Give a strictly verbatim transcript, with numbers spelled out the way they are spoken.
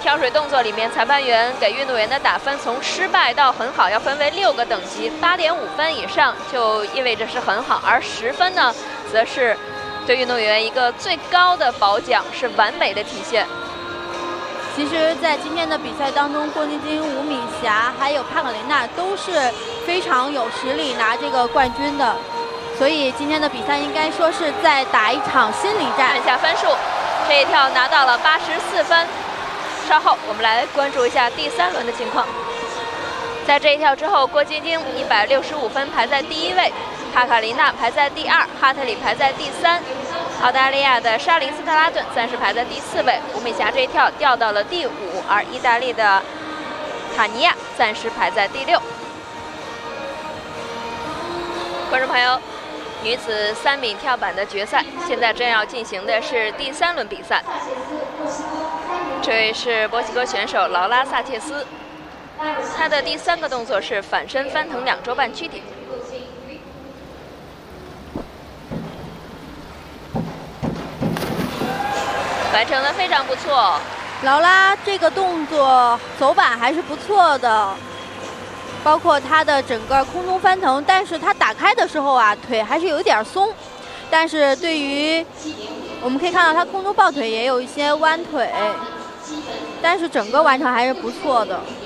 跳水动作里面，裁判员给运动员的打分从失败到很好要分为六个等级，八点五分以上就意味着是很好，而十分呢，则是对运动员一个最高的褒奖，是完美的体现。 其实，在今天的比赛当中，郭晶晶、吴敏霞还有帕克琳娜都是非常有实力拿这个冠军的，所以今天的比赛应该说是在打一场心理战。 看一下分数，这一跳拿到了八十四分。稍后我们来关注一下第三轮的情况。在这一跳之后，郭晶晶一百六十五分排在第一位，帕卡琳娜排在第二，哈特里排在第三。澳大利亚的莎琳斯特拉顿暂时排在第四位，吴敏霞这一跳掉到了第五，而意大利的塔尼亚暂时排在第六。观众朋友，女子三米跳板的决赛现在正要进行的是第三轮比赛。这位是墨西哥选手劳拉·萨切斯，她的第三个动作是反身翻腾两周半躯体。完成的非常不错， 劳拉这个动作走板还是不错的，包括她的整个空中翻腾，但是她打开的时候啊，腿还是有一点松。但是对于我们可以看到，她空中抱腿也有一些弯腿，但是整个完成还是不错的。